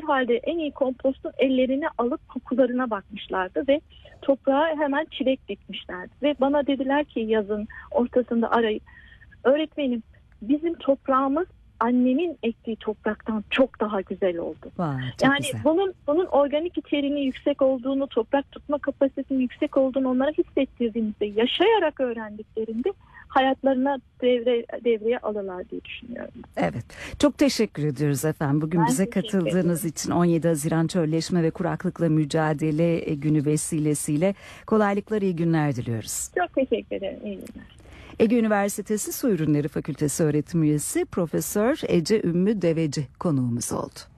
halde en iyi kompostun ellerine alıp kokularına bakmışlardı ve toprağa hemen çilek dikmişlerdi. Ve bana dediler ki yazın ortasında arayıp, öğretmenim bizim toprağımız annemin ektiği topraktan çok daha güzel oldu. Vay, yani güzel. bunun organik içeriğinin yüksek olduğunu, toprak tutma kapasitesinin yüksek olduğunu onlara hissettirdiğimizde, yaşayarak öğrendiklerinde hayatlarına devreye alırlar diye düşünüyorum. Evet. Çok teşekkür ediyoruz efendim. Bugün Ben bize teşekkür katıldığınız ederim. için 17 Haziran Çölleşme ve Kuraklıkla Mücadele Günü vesilesiyle kolaylıklar, iyi günler diliyoruz. Çok teşekkür ederim. İyi günler. Ege Üniversitesi Su Ürünleri Fakültesi öğretim üyesi Profesör Ece Ümmü Deveci konuğumuz oldu.